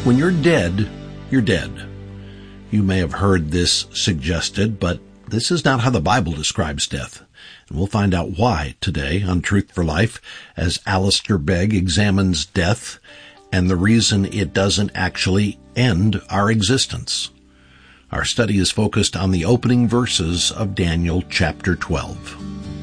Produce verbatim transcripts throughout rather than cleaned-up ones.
When you're dead, you're dead. You may have heard this suggested, but this is not how the Bible describes death. And we'll find out why today on Truth for Life as Alistair Begg examines death and the reason it doesn't actually end our existence. Our study is focused on the opening verses of Daniel chapter twelve.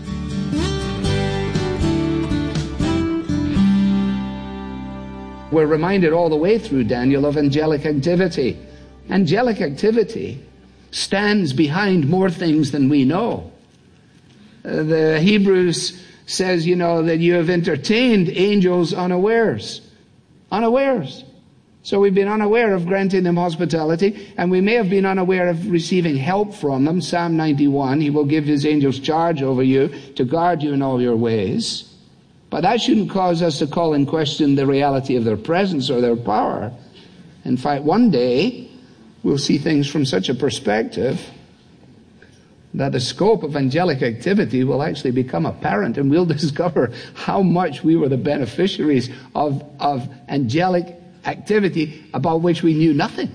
We're reminded all the way through Daniel of angelic activity. Angelic activity stands behind more things than we know. Uh, the Hebrews says, you know, that you have entertained angels unawares. Unawares. So we've been unaware of granting them hospitality, and we may have been unaware of receiving help from them. Psalm ninety-one, he will give his angels charge over you to guard you in all your ways. But that shouldn't cause us to call in question the reality of their presence or their power. In fact, one day, we'll see things from such a perspective that the scope of angelic activity will actually become apparent, and we'll discover how much we were the beneficiaries of, of angelic activity about which we knew nothing.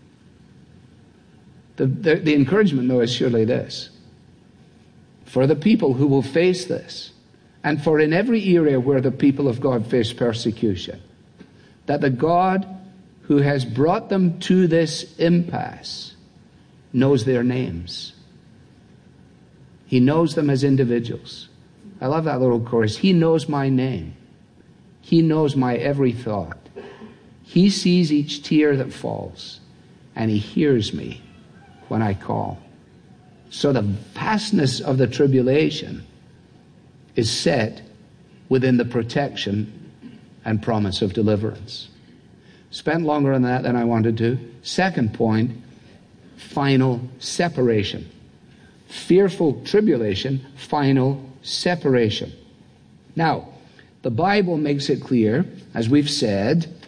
The, the, the encouragement, though, is surely this. For the people who will face this, and for in every area where the people of God face persecution, that the God who has brought them to this impasse knows their names. He knows them as individuals. I love that little chorus. He knows my name. He knows my every thought. He sees each tear that falls, and he hears me when I call. So the vastness of the tribulation is set within the protection and promise of deliverance. Spent longer on that than I wanted to. Second point, final separation. Fearful tribulation, final separation. Now, the Bible makes it clear, as we've said,